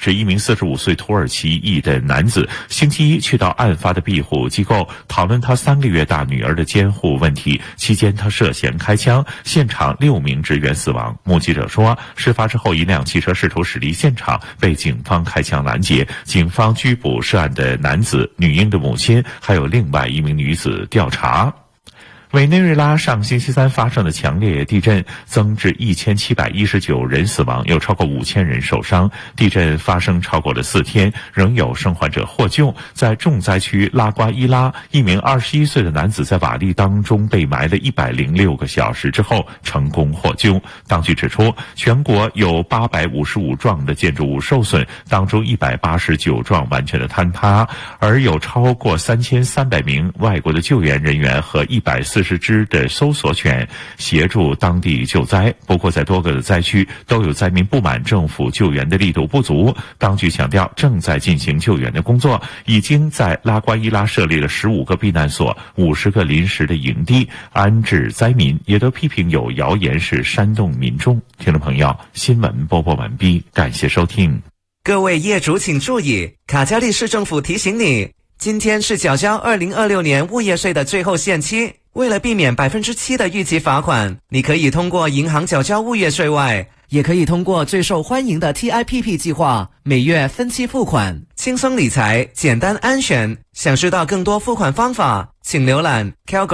指一名45岁土耳其裔的男子星期一去到案发的庇护机构讨论他3个月大女儿的监护问题，期间他涉嫌开枪，现场6名职员死亡。目击者说，事发之后一辆汽车试图驶离现场，被警方开枪拦截，警方拘捕涉案的男子、女婴的母亲，还有另外1名女子调查。委内瑞拉上星期三发生的强烈地震增至1719人死亡，有超过5000人受伤。地震发生超过了4天，仍有生还者获救。在重灾区拉瓜伊拉，一名21岁的男子在瓦砾当中被埋了106个小时之后成功获救。当局指出，全国有855幢的建筑物受损，当中189幢完全的坍塌，而有超过3300名外国的救援人员和140只的搜索犬协助当地救灾。不过在多个的灾区都有灾民不满政府救援的力度不足，当局强调正在进行救援的工作，已经在拉瓜伊拉设立了15个避难所、50个临时的营地安置灾民，也都批评有谣言是煽动民众。听众朋友，新闻播报完毕，感谢收听。 各位业主请注意，卡加利市政府提醒你，今天是缴交2026年物业税的最后限期。为了避免7%的预期罚款，你可以通过银行缴交物业税外，也可以通过最受欢迎的 TIPP 计划，每月分期付款，轻松理财，简单安全。想知道更多付款方法，请浏览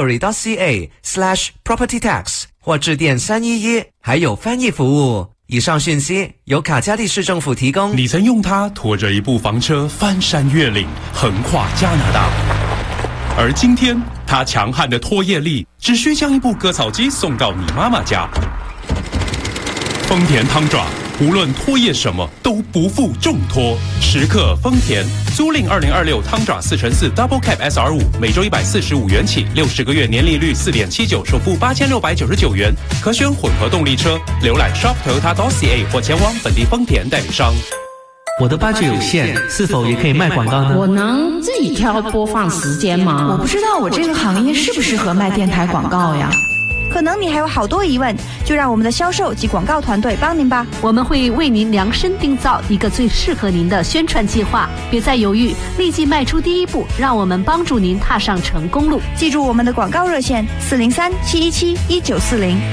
calgary.ca/propertytax 或致电311，还有翻译服务。以上讯息由卡加利市政府提供。 你曾用它拖着一部房车翻山越岭，横跨加拿大。而今天，它强悍的拖曳力只需将一部割草机送到你妈妈家。丰田汤爪，无论拖曳什么都不负重拖。时刻丰田，租赁2026汤爪4x4 Double Cab SR5，每周145元起，60个月年利率4.79%，首付8699元，可选混合动力车。浏览 shop.toyota.ca 或前往本地丰田代理商。 我的budget有限，是否也可以卖广告呢？ 我能自己挑播放时间吗？ 我不知道我这个行业适不适合卖电台广告呀。 可能你还有好多疑问，就让我们的销售及广告团队帮您吧。 我们会为您量身定造一个最适合您的宣传计划，别再犹豫，立即迈出第一步，让我们帮助您踏上成功路。 记住我们的广告热线403-717-1940。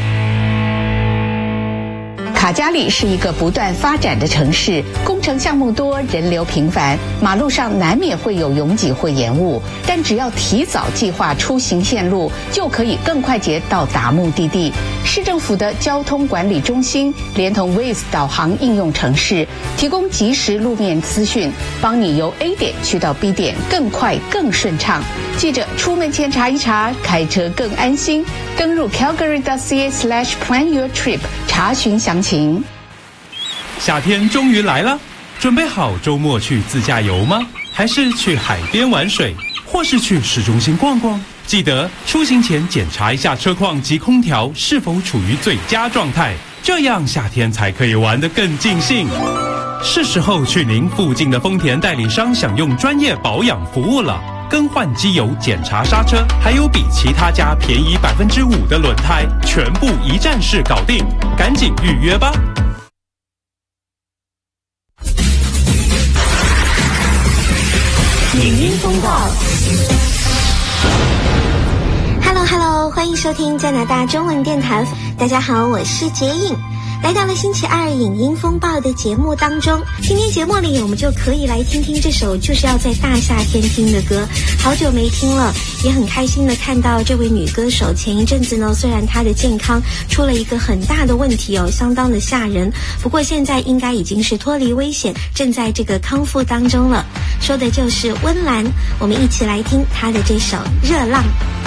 卡加利是一个不断发展的城市，工程项目多，人流频繁，马路上难免会有拥挤或延误，但只要提早计划出行线路，就可以更快捷到达目的地。市政府的交通管理中心连同 Waze 导航应用程式，提供即时路面资讯，帮你由 A 点去到 B 点更快更顺畅。记着出门前查一查，开车更安心。登入 calgary.ca/planyourtrip 查询详情。 夏天终于来了，准备好周末去自驾游吗？还是去海边玩水，或是去市中心逛逛？记得出行前检查一下车况及空调是否处于最佳状态，这样夏天才可以玩得更尽兴。是时候去您附近的丰田代理商享用专业保养服务了。更换机油、检查刹车，还有比其他家便宜5%的轮胎，全部一站式搞定，赶紧预约吧！ 影音风暴。Hello， 欢迎收听加拿大中文电台。大家好，我是杰颖。来到了星期二影音风暴的节目当中，今天节目里我们就可以来听听这首就是要在大夏天听的歌，好久没听了，也很开心的看到这位女歌手前一阵子呢，虽然她的健康出了一个很大的问题哦，相当的吓人，不过现在应该已经是脱离危险，正在这个康复当中了，说的就是温岚，我们一起来听她的这首《热浪》。